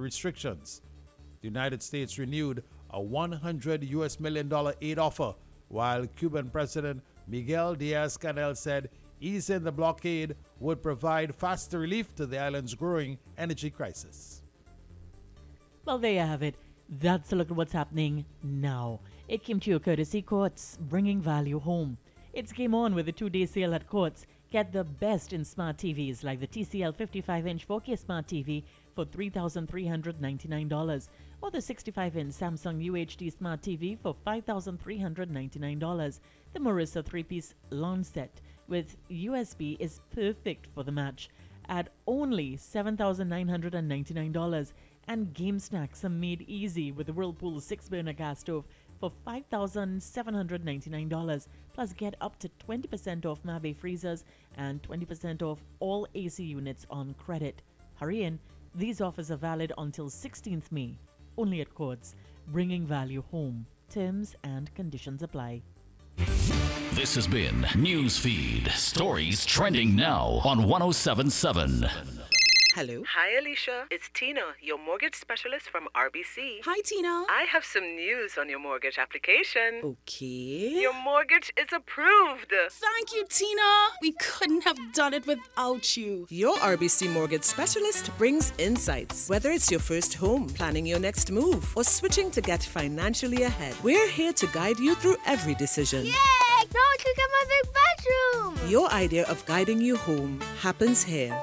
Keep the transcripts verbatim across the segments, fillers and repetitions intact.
restrictions. The United States renewed a one hundred U S million dollar aid offer, while Cuban President Miguel Diaz-Canel said easing the blockade would provide faster relief to the island's growing energy crisis. Well, there you have it. That's a look at what's happening now. It came to you courtesy Courts, bringing value home. It's game on with the two-day sale at Courts. Get the best in smart T Vs like the T C L fifty-five inch four K Smart T V for three thousand three hundred ninety-nine dollars or the sixty-five inch Samsung U H D Smart T V for five thousand three hundred ninety-nine dollars. The Marissa three-piece lawn set with U S B is perfect for the match at only seven thousand nine hundred ninety-nine dollars. And game snacks are made easy with the Whirlpool six-burner gas stove for five thousand seven hundred ninety-nine dollars. Plus, get up to twenty percent off Mave freezers and twenty percent off all A C units on credit. Hurry in. These offers are valid until sixteenth May. Only at Courts, bringing value home. Terms and conditions apply. This has been Newsfeed. Stories trending now on one oh seven point seven. Hello. Hi, Alicia. It's Tina, your mortgage specialist from R B C. Hi, Tina. I have some news on your mortgage application. Okay. Your mortgage is approved. Thank you, Tina. We couldn't have done it without you. Your R B C mortgage specialist brings insights. Whether it's your first home, planning your next move, or switching to get financially ahead, we're here to guide you through every decision. Yay! Now I can get my big bedroom. Your idea of guiding you home happens here.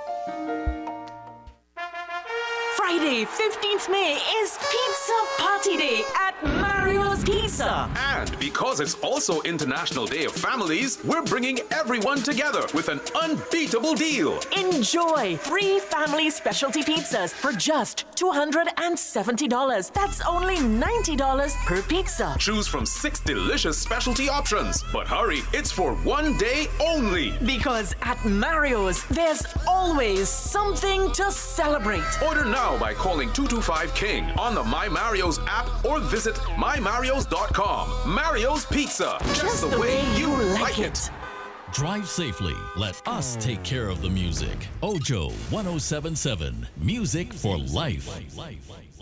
Friday, fifteenth May is Pizza Party Day at Mario's Pizza. And because it's also International Day of Families, we're bringing everyone together with an unbeatable deal. Enjoy free family specialty pizzas for just two hundred seventy dollars. That's only ninety dollars per pizza. Choose from six delicious specialty options. But hurry, it's for one day only. Because at Mario's, there's always something to celebrate. Order now by calling two two five King on the My Mario's app or visit my marios dot com. Mario's Pizza, just, Just the, the way, way you you like like it. it. Drive safely. Let us take care of the music. Ojo one oh seven point seven. Music for life.